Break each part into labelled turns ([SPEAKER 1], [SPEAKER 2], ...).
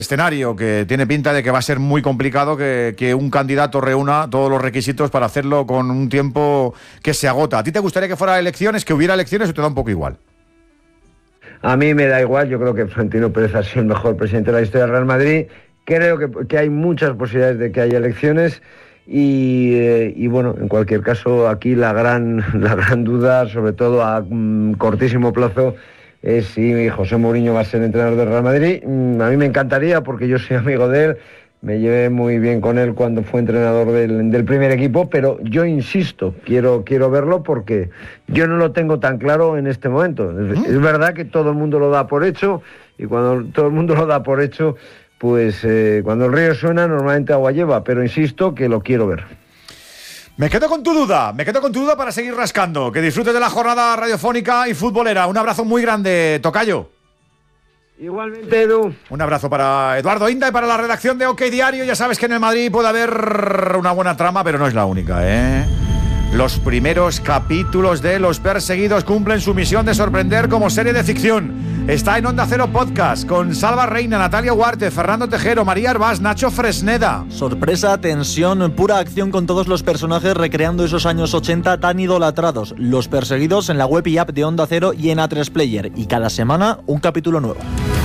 [SPEAKER 1] escenario que tiene pinta de que va a ser muy complicado que un candidato reúna todos los requisitos para hacerlo con un tiempo que se agota. ¿A ti te gustaría que fuera elecciones, que hubiera elecciones, o te da un poco igual?
[SPEAKER 2] A mí me da igual. Yo creo que Florentino Pérez ha sido el mejor presidente de la historia del Real Madrid. Creo que hay muchas posibilidades de que haya elecciones y bueno, en cualquier caso, aquí la gran duda, sobre todo a cortísimo plazo, es si José Mourinho va a ser entrenador del Real Madrid. A mí me encantaría, porque yo soy amigo de él, me llevé muy bien con él cuando fue entrenador del primer equipo, pero yo insisto, quiero verlo porque yo no lo tengo tan claro en este momento. Es verdad que todo el mundo lo da por hecho, y cuando todo el mundo lo da por hecho, pues cuando el río suena normalmente agua lleva, pero insisto que lo quiero ver.
[SPEAKER 1] Me quedo con tu duda para seguir rascando. Que disfrutes de la jornada radiofónica y futbolera. Un abrazo muy grande, tocayo.
[SPEAKER 2] Igualmente, Edu.
[SPEAKER 1] Un abrazo para Eduardo Inda y para la redacción de OK Diario. Ya sabes que en el Madrid puede haber una buena trama, pero no es la única, ¿eh? Los primeros capítulos de Los Perseguidos cumplen su misión de sorprender como serie de ficción. Está en Onda Cero Podcast con Salva Reina, Natalia Huarte, Fernando Tejero, María Arbás, Nacho Fresneda.
[SPEAKER 3] Sorpresa, tensión, pura acción con todos los personajes recreando esos años 80 tan idolatrados. Los Perseguidos en la web y app de Onda Cero y en A3 Player. Y cada semana un capítulo nuevo.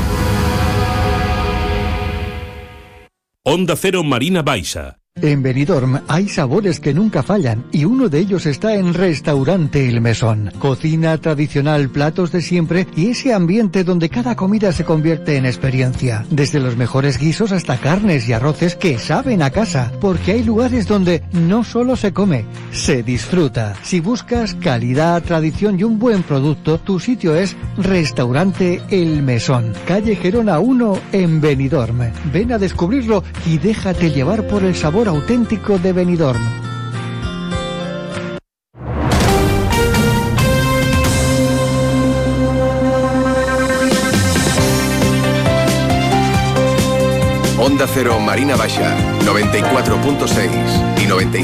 [SPEAKER 4] Onda Cero Marina Baixa.
[SPEAKER 5] En Benidorm hay sabores que nunca fallan y uno de ellos está en Restaurante El Mesón. Cocina tradicional, platos de siempre y ese ambiente donde cada comida se convierte en experiencia. Desde los mejores guisos hasta carnes y arroces que saben a casa. Porque hay lugares donde no solo se come, se disfruta. Si buscas calidad, tradición y un buen producto, tu sitio es Restaurante El Mesón. Calle Gerona 1 en Benidorm. Ven a descubrirlo y déjate llevar por el sabor auténtico de Benidorm.
[SPEAKER 6] Onda Cero Marina Baixa, 94.6 y 95.